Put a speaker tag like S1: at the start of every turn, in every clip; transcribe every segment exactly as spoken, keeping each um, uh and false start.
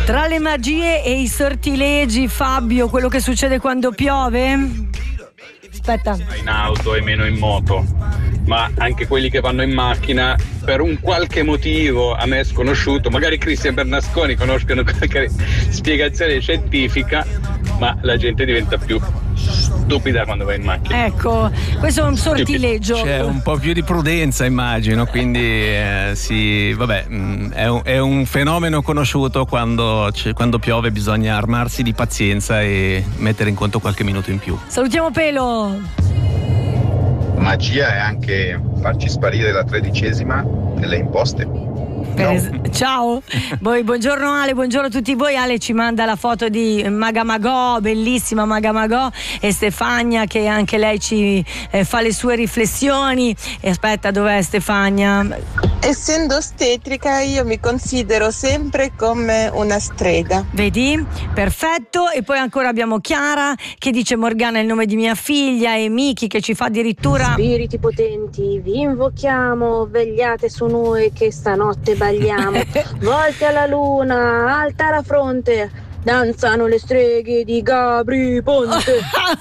S1: Tra le magie e i sortilegi, Fabio, quello che succede quando piove? Aspetta.
S2: In auto e meno in moto, ma anche quelli che vanno in macchina, per un qualche motivo a me è sconosciuto, magari Cristian Bernasconi conoscono qualche spiegazione scientifica, ma la gente diventa più stupida quando va in macchina.
S1: Ecco, questo è un sortileggio.
S3: C'è un po' più di prudenza, immagino, quindi eh, sì, vabbè, mh, è, un, è un fenomeno conosciuto. Quando, quando piove bisogna armarsi di pazienza e mettere in conto qualche minuto in più.
S1: Salutiamo Pelo.
S4: Magia è anche farci sparire la tredicesima nelle imposte.
S1: No. Ciao, Poi, buongiorno Ale, buongiorno a tutti voi. Ale ci manda la foto di Magamagò, bellissima Magamagò, e Stefania che anche lei ci eh, fa le sue riflessioni. E aspetta, dov'è Stefania?
S5: Essendo ostetrica io mi considero sempre come una strega.
S1: Vedi? Perfetto. E poi ancora abbiamo Chiara che dice Morgana è il nome di mia figlia, e Miki che ci fa addirittura
S6: spiriti potenti, vi invochiamo, vegliate su noi che stanotte balliamo, volte alla luna, alta la fronte, danzano le streghe di Gabri Ponte.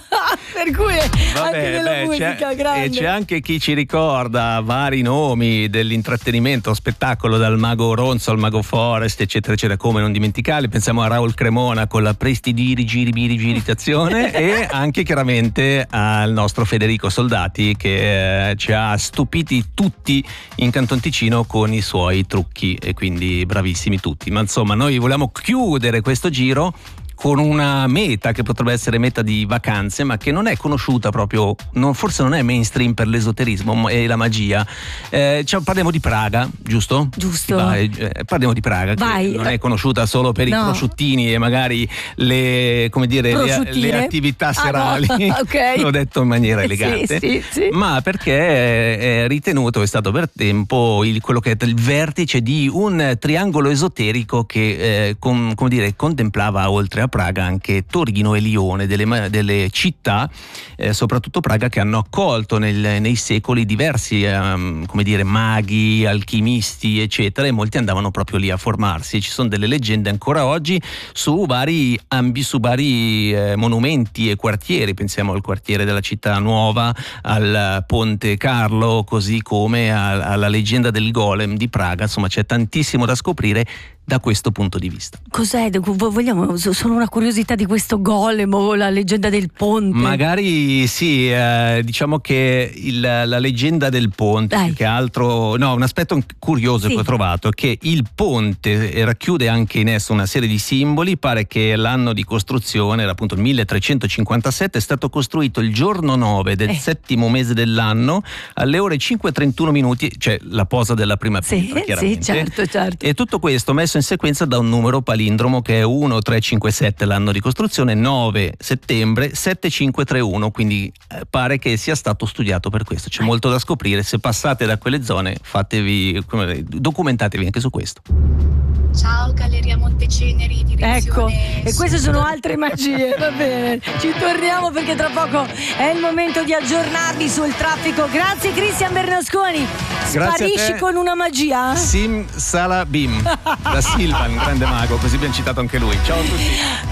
S1: Per cui
S3: Vabbè,
S1: anche nella
S3: beh,
S1: musica
S3: c'è,
S1: grande.
S3: E c'è anche chi ci ricorda vari nomi dell'intrattenimento, spettacolo, dal mago Ronzo al mago Forest, eccetera eccetera, come non dimenticarli. Pensiamo a Raul Cremona con la Presti Diri Giri Biri Giritazione e anche chiaramente al nostro Federico Soldati che eh, ci ha stupiti tutti in Canton Ticino con i suoi trucchi, e quindi bravissimi tutti. Ma insomma, noi vogliamo chiudere questo giro con una meta che potrebbe essere meta di vacanze, ma che non è conosciuta proprio, non, forse non è mainstream per l'esoterismo e la magia. Eh, cioè, parliamo di Praga, giusto?
S1: Giusto.
S3: Vai, eh, parliamo di Praga,
S1: Vai.
S3: che non è conosciuta solo per no. i prosciuttini e magari le, come dire, le, le attività serali.
S1: Ah, no. Okay.
S3: L'ho detto in maniera elegante.
S1: Sì, sì, sì.
S3: Ma perché è ritenuto, è stato per tempo il, quello che è il vertice di un triangolo esoterico che eh, com, come dire, contemplava oltre a Praga anche Torino e Lione, delle, delle città, eh, soprattutto Praga, che hanno accolto nel, nei secoli diversi um, come dire, maghi, alchimisti eccetera, e molti andavano proprio lì a formarsi. Ci sono delle leggende ancora oggi su vari ambi, su vari eh, monumenti e quartieri. Pensiamo al quartiere della Città Nuova, al Ponte Carlo, così come a, alla leggenda del golem di Praga. Insomma, c'è tantissimo da scoprire da questo punto di vista.
S1: Cos'è? Vogliamo solo una curiosità di questo golem o la leggenda del ponte?
S3: Magari sì, eh, diciamo che il, la leggenda del ponte, più che altro, no, un aspetto curioso sì. che ho trovato è che il ponte racchiude anche in esso una serie di simboli. Pare che l'anno di costruzione era appunto il milletrecentocinquantasette, è stato costruito il giorno nove del eh. settimo mese dell'anno alle ore cinque e trentuno minuti, cioè la posa della prima pietra,
S1: sì,
S3: chiaramente.
S1: Sì, certo, certo.
S3: E tutto questo messo in sequenza da un numero palindromo che è uno tre cinque sette l'anno di costruzione, nove settembre sette cinque tre uno, quindi eh, pare che sia stato studiato per questo. C'è molto da scoprire. Se passate da quelle zone, fatevi, come, documentatevi anche su questo.
S7: Ciao Galleria Monteceneri, direzione.
S1: Ecco, e queste sono altre magie, va bene. Ci torniamo perché tra poco è il momento di aggiornarvi sul traffico. Grazie Cristian Bernasconi. Sparisci con una magia?
S3: Sim Salabim da Silvan, grande mago, così abbiamo citato anche lui. Ciao a tutti.